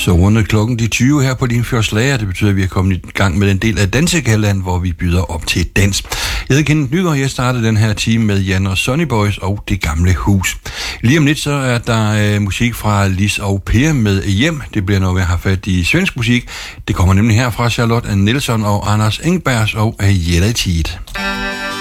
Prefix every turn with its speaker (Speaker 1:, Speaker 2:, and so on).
Speaker 1: Så rundet klokken de 20 her på Limfjords Lager. Det betyder, at vi er kommet i gang med den del af Dansegallaen, hvor vi byder op til dans. Jeg hedder Kenneth Nygaard, og jeg startede den her time med Jan og Sonny Boys og Det Gamle Hus. Lige om lidt så er der musik fra Lis og Per med Hjem. Det bliver noget, jeg har fat i svensk musik. Det kommer nemlig her fra Charlotte Nilsson og Anders Engbergs og Jella Tiet.